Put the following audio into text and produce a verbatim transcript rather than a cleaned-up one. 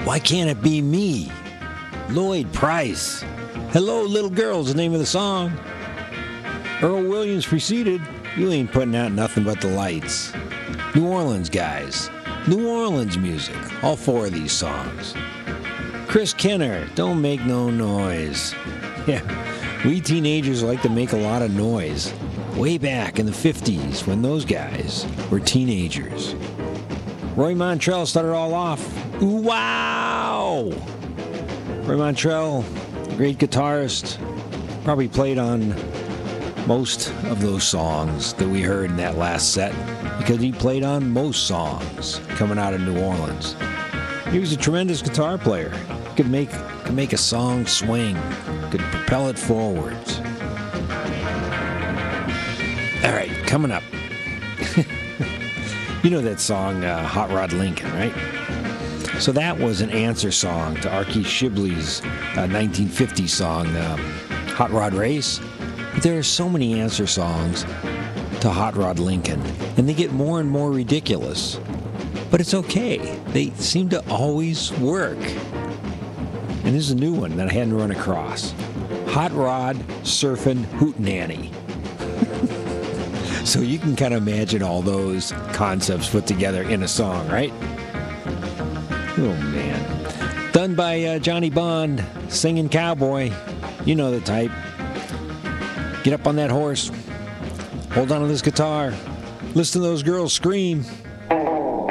Why Can't It Be Me? Lloyd Price. Hello, Little Girl's the name of the song. Earl Williams preceded You Ain't Putting Out Nothing But the Lights. New Orleans guys. New Orleans music. All four of these songs. Chris Kenner, Don't Make No Noise. Yeah, we teenagers like to make a lot of noise. Way back in the fifties when those guys were teenagers. Roy Montrell started all off. Ooh, wow! Roy Montrell, great guitarist, probably played on most of those songs that we heard in that last set because he played on most songs coming out of New Orleans. He was a tremendous guitar player. Could make could make a song swing, could propel it forwards. All right, coming up. You know that song, uh, Hot Rod Lincoln, right? So that was an answer song to Archie Shibley's uh, nineteen fifty song, um, Hot Rod Race. But there are so many answer songs to Hot Rod Lincoln, and they get more and more ridiculous. But it's okay. They seem to always work. And this is a new one that I hadn't run across. Hot Rod Surfin' Hootenanny. So you can kind of imagine all those concepts put together in a song, right? Oh, man. Done by uh, Johnny Bond, singing cowboy. You know the type. Get up on that horse. Hold on to this guitar. Listen to those girls scream.